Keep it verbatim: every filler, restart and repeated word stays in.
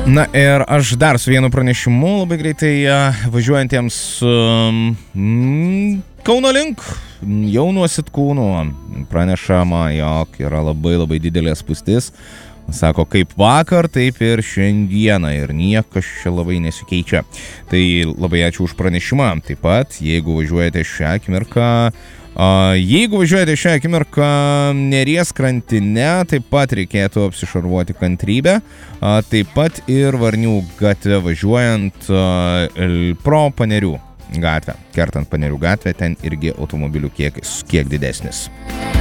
Na ir aš dar su vienu pranešimu labai greitai važiuojantiems mm, Kauno link, jau nuo Sitkūnų pranešama, jog yra labai labai didelė spūstis. Sako, kaip vakar, taip ir šiandieną ir niekas čia labai nesikeičia. Tai labai ačiū už pranešimą. Taip pat, jeigu važiuojate šią akimirką, jeigu važiuojate šią akimirką Neries krantine, taip pat reikėtų apsišarvuoti kantrybę. Taip pat ir Varnių gatve važiuojant pro Panerių gatvę. Kertant Panerių gatvę, ten irgi automobilių kiekis kiek didesnis.